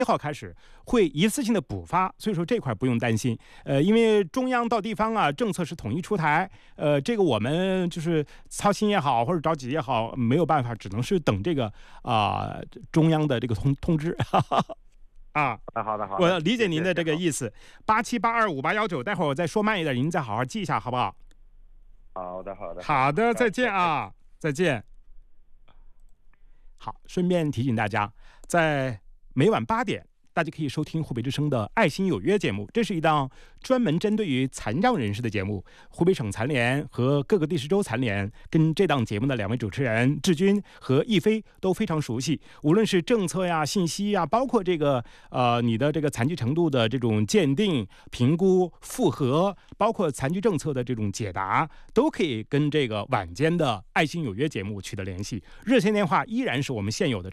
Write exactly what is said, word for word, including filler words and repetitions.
一号开始会一次性的补发，所以说这块不用担心。呃，因为中央到地方啊，政策是统一出台，呃，这个我们就是操心也好，或者着急也好，没有办法，只能是等这个啊、呃、中央的这个通通知。啊， 好的好的好的， 我理解您的这个意思。八七八二五八幺九，待会儿我再说慢一点，您再好好记一下，好不好？ 好的好的好的，再见啊，再见。好，顺便提醒大家，在每晚八点，大家可以收听湖北之声的《爱心有约》节目，这是一档专门针对于残障人士的节目。湖北省残联和各个地市州残联跟这档节目的两位主持人志军和易飞都非常熟悉，无论是政策呀、信息呀，包括这个呃你的这个残疾程度的这种鉴定、评估、复核，包括残疾政策的这种解答，都可以跟这个晚间的《爱心有约》节目取得联系。热线电话依然是我们现有的。